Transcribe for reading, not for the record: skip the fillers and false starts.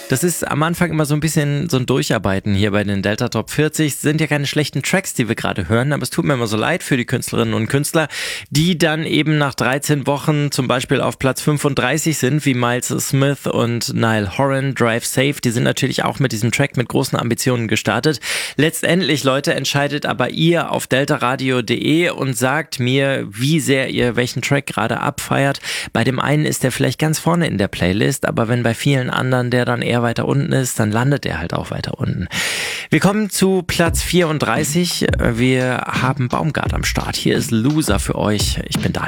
Das ist am Anfang immer so ein bisschen so ein Durcharbeiten hier bei den Delta Top 40. Sind ja keine schlechten Tracks, die wir gerade hören, aber es tut mir immer so leid für die Künstlerinnen und Künstler, die dann eben nach 13 Wochen zum Beispiel auf Platz 35 sind, wie Miles Smith und Niall Horan, Drive Safe. Die sind natürlich auch mit diesem Track mit großen Ambitionen gestartet. Letztendlich, Leute, entscheidet aber ihr auf deltaradio.de und sagt mir, wie sehr ihr welchen Track gerade abfeiert. Bei dem einen ist der vielleicht ganz vorne in der Playlist, aber wenn bei vielen anderen der dann eher weiter unten ist, dann landet er halt auch weiter unten. Wir kommen zu Platz 34. Wir haben Baumgart am Start. Hier ist Loser für euch. Ich bin Daniel.